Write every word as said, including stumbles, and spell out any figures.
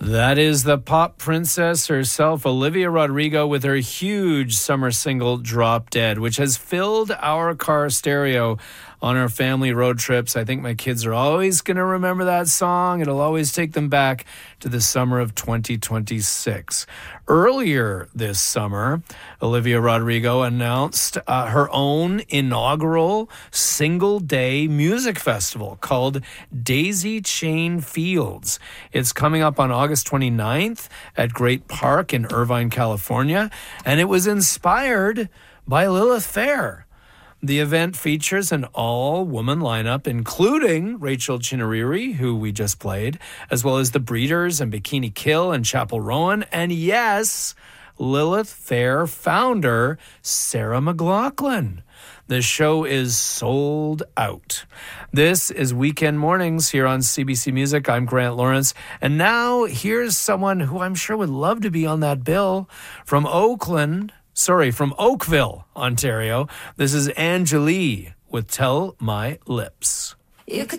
That is the pop princess herself, Olivia Rodrigo, with her huge summer single, Drop Dead, which has filled our car stereo on our family road trips. I think my kids are always going to remember that song. It'll always take them back to the summer of twenty twenty-six. Earlier this summer, Olivia Rodrigo announced uh, her own inaugural single-day music festival called Daisy Chain Fields. It's coming up on August twenty-ninth at Great Park in Irvine, California, and it was inspired by Lilith Fair. The event features an all-woman lineup, including Rachel Chinariri, who we just played, as well as the Breeders and Bikini Kill and Chapel Rowan, and yes, Lilith Fair founder Sarah McLachlan. The show is sold out. This is Weekend Mornings here on C B C Music. I'm Grant Lawrence. And now here's someone who I'm sure would love to be on that bill from Oakland. Sorry, from Oakville, Ontario. This is Angelie with Tell My Lips. You could